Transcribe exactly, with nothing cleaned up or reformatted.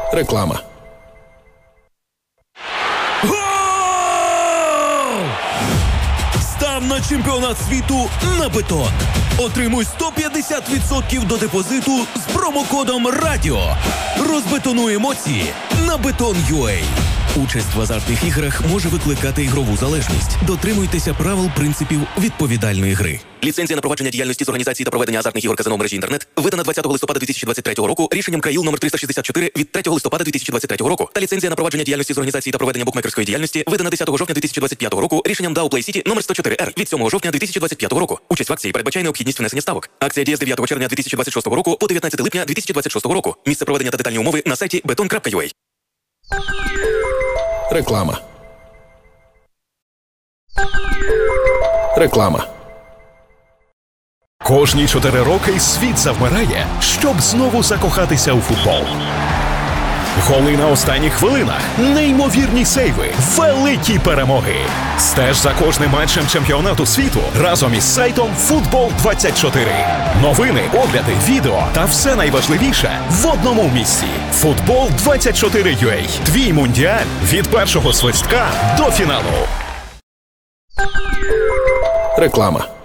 Реклама. Став на чемпіонат світу на бетон. Отримуй сто п'ятдесят відсотків до депозиту з промокодом РАДІО. Розбетонуй емоції на бетон точка ю а. Участь в азартних іграх може викликати ігрову залежність. Дотримуйтеся правил принципів відповідальної гри. Ліцензія на провадження діяльності з організації та проведення азартних ігор казино в мережі інтернет видана двадцятого листопада дві тисячі двадцять третього року рішенням КАІЛ номер триста шістдесят чотири від третього листопада дві тисячі двадцять третього року. Та ліцензія на провадження діяльності з організації та проведення букмекерської діяльності видана десятого жовтня дві тисячі двадцять п'ятого року рішенням дао Play City номер сто чотири ар від сьомого жовтня дві тисячі двадцять п'ятого року. Участь в акції передбачає необхідність внесення ставок. Акція діє з дев'ятого червня дві тисячі двадцять шостого року по дев'ятнадцяте липня дві тисячі двадцять шостого року. Місце проведення та детальні умови на сайті бетон крапка ю а. Реклама. Реклама. Кожні чотири роки світ завмирає, щоб знову закохатися у футбол. Голи на останніх хвилинах, неймовірні сейви, великі перемоги. Стеж за кожним матчем чемпіонату світу разом із сайтом футбол двадцять чотири. Новини, огляди, відео та все найважливіше в одному місці. футбол двадцять чотири ю а. Твій мундіаль від першого свистка до фіналу. Реклама.